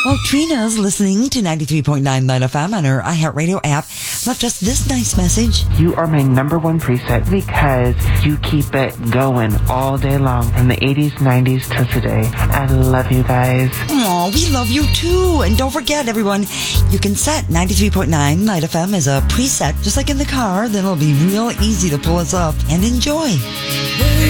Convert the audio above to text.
Well, Trina's listening to 93.9 Light FM on her iHeartRadio app. Left us this nice message. You are my number one preset because you keep it going all day long from the 80s, 90s to today. I love you guys. Aw, we love you too. And don't forget, everyone, you can set 93.9 Light FM as a preset, just like in the car. Then it'll be real easy to pull us up and enjoy.